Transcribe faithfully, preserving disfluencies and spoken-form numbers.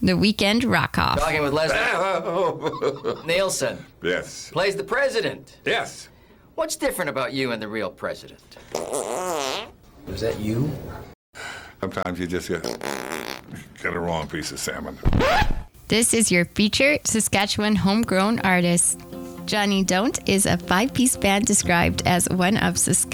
The Weekend Rock-Off. Talking with Leslie Nielsen. Yes. Plays the president. Yes. What's different about you and the real president? Was that you? Sometimes you just get, get a wrong piece of salmon. This is your featured Saskatchewan homegrown artist. Johnny Don't is a five-piece band described as one of Saskatchewan's